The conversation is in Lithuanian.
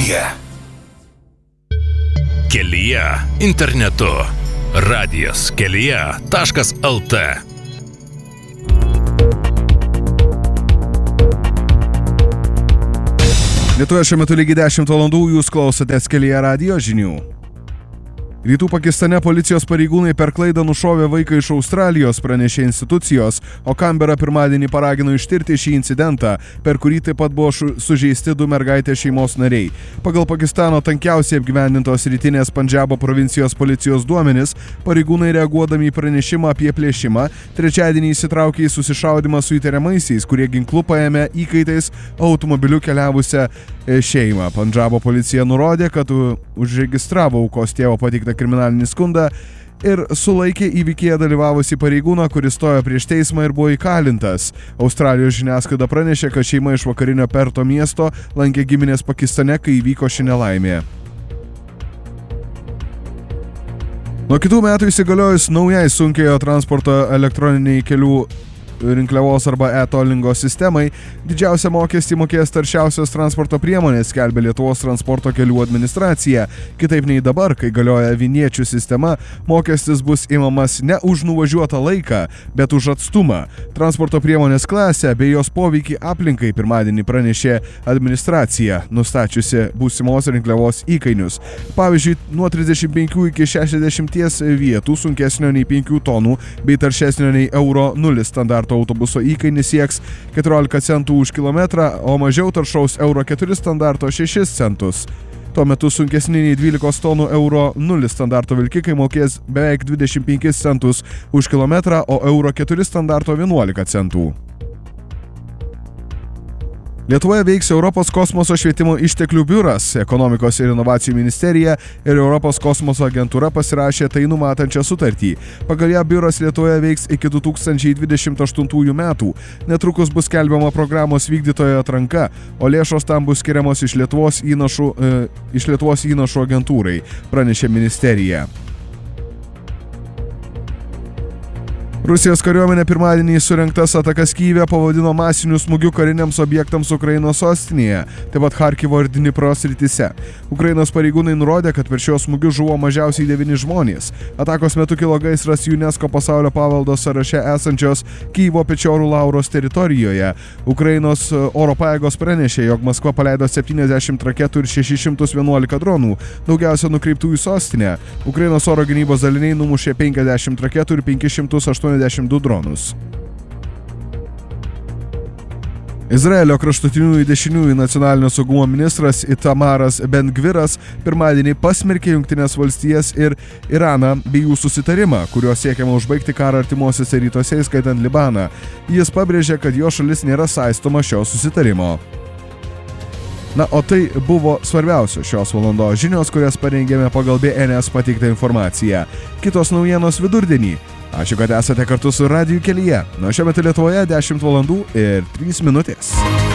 kelyje. Kelyje internetu. Radijas kelyje.lt. Lietuvoje šiuo metu lygiai 10 valandų, jūs klausotės Kelyje radijo žinių. Rytų Pakistane policijos pareigūnai per klaidą nušovė vaiką iš Australijos, pranešė institucijos, o Kambera pirmadienį paragino ištirti šį incidentą, per kurį taip pat buvo sužeisti 2 mergaitės šeimos nariai. Pagal Pakistano tankiausiai apgyvendintos rytinės Pandžabo provincijos policijos duomenis, pareigūnai reaguodami į pranešimą apie plėšimą, trečiadienį įsitraukė į susišaudimą su įtariamaisiais, kurie ginklu paėmė įkaitais automobiliu keliavusią šeimą. Pandžabo policija nurodė, kad užregistravo aukos tėvo pateiktą kriminalinį skundą ir sulaikė įvykyje dalyvavusi pareigūną, kuris stojo prieš teismą ir buvo įkalintas. Australijos žiniasklaida pranešė, kad šeima iš vakarinio Perto miesto lankė giminės Pakistane, kai įvyko ši nelaimė. Nuo kitų metų įsigaliojus naujai sunkiojo transporto elektroniniai kelių rinkliavos arba e-tollingo sistemai, didžiausią mokestį mokės taršiausios transporto priemonės, skelbia Lietuvos transporto kelių administracija. Kitaip nei dabar, kai galioja viniečių sistema, mokestis bus imamas ne už nuvažiuotą laiką, bet už atstumą. Transporto priemonės klasę bei jos poveikį aplinkai pirmadienį pranešė administracija, nustačiusi būsimos rinkliavos įkainius. Pavyzdžiui, nuo 35 iki 60 vietų sunkesnio nei 5 tonų bei taršesnio nei euro 0 standarto autobuso įkainis sieks 14 centų už kilometrą, o mažiau taršaus euro 4 standarto 6 centus. Tuo metu sunkesni nei 12 tonų euro 0 standarto vilkikai mokės beveik 25 centus už kilometrą, o euro 4 standarto 11 centų. Lietuvoje veiks Europos kosmoso švietimo išteklių biuras, ekonomikos ir inovacijų ministerija ir Europos kosmoso agentūra pasirašė tai numatančią sutartį. Pagal ją biuras Lietuvoje veiks iki 2028 metų. Netrukus bus skelbiama programos vykdytojo atranka, o lėšos tam bus skiriamos iš Lietuvos įnašų agentūrai, pranešė ministerija. Rusijos kariuomenė pirmadienį surengtas atakas Kyjive pavadino masiniu smūgiu kariniams objektams Ukrainos sostinėje, taip pat Charkivo ir Dnipro srityse. Ukrainos pareigūnai nurodė, kad per šios smūgius žuvo mažiausiai 9 žmonės. Atakos metu kilo gaisras UNESCO pasaulio paveldo sąraše esančios Kyjivo Pečiorų Lauros teritorijoje. Ukrainos oro pajėgos pranešė, jog Maskva paleido 70 raketų ir 611 dronų, daugiausia nukreiptų į sostinę. Ukrainos oro gynybos daliniai numušė 50 raketų ir 582 dronus. Izraelio kraštutiniųjų dešiniųjų nacionalinio saugumo ministras Itamaras Ben-Gviras pirmadienį pasmerkė Jungtines valstijas ir Iraną bei jų susitarimą, kuriuo siekiama užbaigti karą artimuosiuose rytuose, įskaitant Libaną. Jis pabrėžė, kad jo šalis nėra saistoma šio susitarimo. Na, o tai buvo svarbiausios šios valandos žinios, kurias parengėme pagal BNS pateiktą informaciją. Kitos naujienos vidurdienį. Ačiū, kad esate kartu su Radiju kelyje. Nuo šiuo metu Lietuvoje 10 valandų ir 3 minutės.